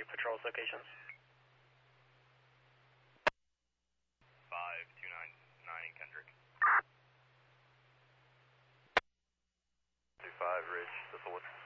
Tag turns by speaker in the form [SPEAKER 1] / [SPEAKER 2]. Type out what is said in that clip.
[SPEAKER 1] patrols locations.
[SPEAKER 2] 5299 Kendrick.
[SPEAKER 3] 25 Ridge, Cecil Woods.